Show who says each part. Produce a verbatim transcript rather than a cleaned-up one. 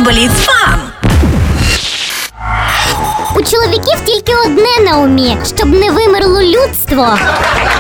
Speaker 1: Футболіст Фан.
Speaker 2: У чоловіків тільки одне на умі, щоб не вимерло людство.